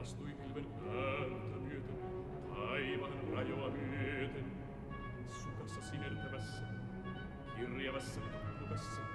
astui pilven ääntä myöten, taivaan rajoa myöten. Sukassa sinertävässä, kirjavassa tukkukassa,